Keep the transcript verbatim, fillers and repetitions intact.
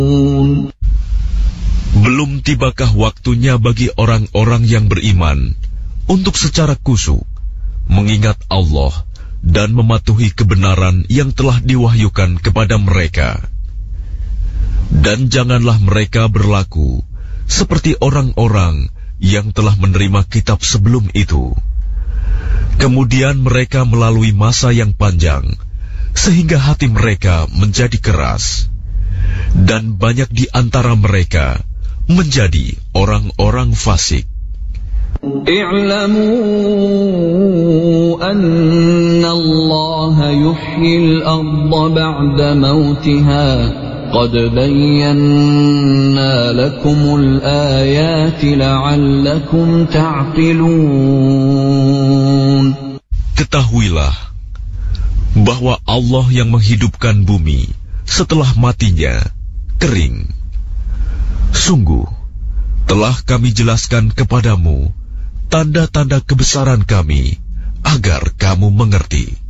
Belum tibakah waktunya bagi orang-orang yang beriman untuk secara khusyuk mengingat Allah dan mematuhi kebenaran yang telah diwahyukan kepada mereka. Dan janganlah mereka berlaku seperti orang-orang yang telah menerima kitab sebelum itu. Kemudian mereka melalui masa yang panjang, sehingga hati mereka menjadi keras. Dan banyak di antara mereka menjadi orang-orang fasik. I'lamu anna Allah yuhyil arda ba'da mautiha qad bayyana lakumul ayati la'allakum ta'qilun. Ketahuilah bahwa Allah yang menghidupkan bumi setelah matinya kering. Sungguh telah kami jelaskan kepadamu tanda-tanda kebesaran kami agar kamu mengerti.